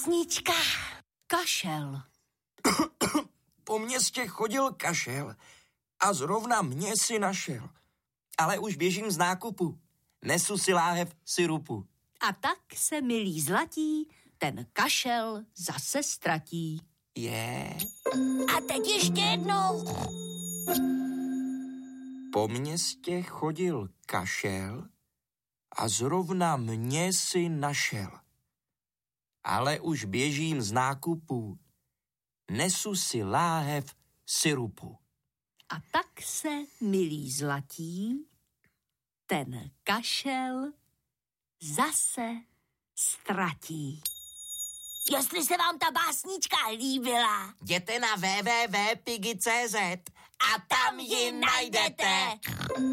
básnička. Kašel. Po městě chodil kašel a zrovna mě si našel. Ale už běžím z nákupu. Nesu si láhev syrupu. A tak se, milí zlatí, ten kašel zase ztratí. A teď ještě jednou. Po městě chodil kašel a zrovna mě si našel. Ale už běžím z nákupu. Nesu si láhev syrupu. A tak se, milí zlatí, ten kašel zase ztratí. Jestli se vám ta básnička líbila, Jděte na www.pigi.cz a tam ji najdete.